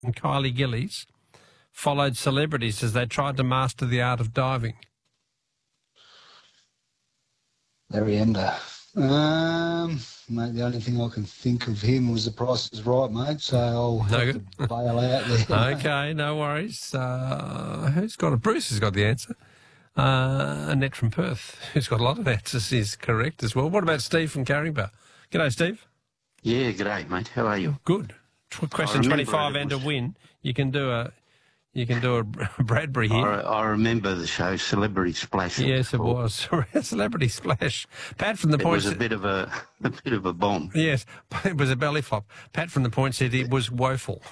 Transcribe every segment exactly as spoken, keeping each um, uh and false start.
and Kylie Gillies followed celebrities as they tried to master the art of diving? Larry Ender. Um, mate, the only thing I can think of him was The Price is Right, mate, so I'll No have good. to bail out there. Okay, no worries. Uh, who's got it? Bruce has got the answer. Uh, Annette from Perth, who's got a lot of answers, is correct as well. What about Steve from Carringba? G'day, Steve. Yeah, g'day, mate. How are you? Good. Question twenty-five and a win. You can do a, you can do a Bradbury here. I, I remember the show Celebrity Splash. Yes, it was Celebrity Splash. Pat from the It point was a bit of a, a bit of a bomb. Yes, it was a belly flop. Pat from the point said it was woeful.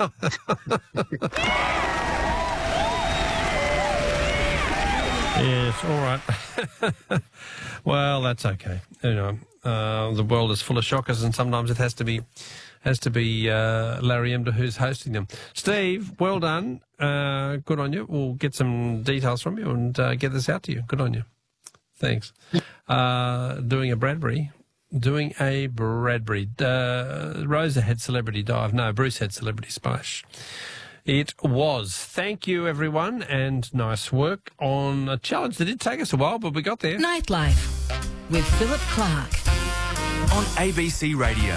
Yes, all right. Well, that's okay. You know, uh, the world is full of shockers, and sometimes it has to be has to be uh, Larry Emder who's hosting them. Steve, well done. Uh, good on you. We'll get some details from you and uh, get this out to you. Good on you. Thanks. Uh, doing a Bradbury. Doing a Bradbury. Uh, Rosa had Celebrity Dive. No, Bruce had Celebrity Splash. It was. Thank you, everyone, and nice work on a challenge that did take us a while, but we got there. Nightlife with Philip Clark on A B C Radio.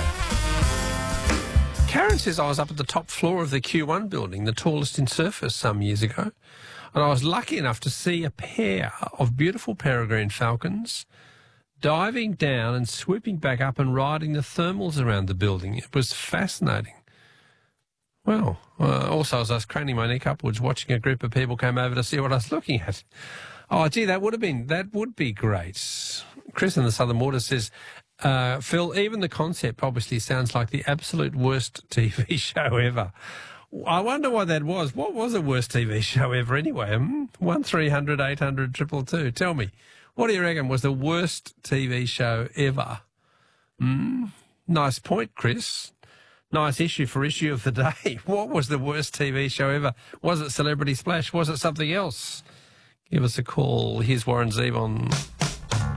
Karen says I was up at the top floor of the Q one building, the tallest in Surfers, some years ago, and I was lucky enough to see a pair of beautiful peregrine falcons diving down and swooping back up and riding the thermals around the building. It was fascinating. Well, uh, also as I was craning my neck upwards, watching a group of people come over to see what I was looking at. Oh, gee, that would have been, that would be great. Chris in the Southern Waters says, uh, Phil, even the concept obviously sounds like the absolute worst T V show ever. I wonder why that was. What was the worst T V show ever anyway? Hmm? one three hundred eight hundred two two two. Tell me, what do you reckon was the worst T V show ever? Hmm? Nice point, Chris. Nice issue for issue of the day. What was the worst T V show ever? Was it Celebrity Splash? Was it something else? Give us a call. Here's Warren Zeeb on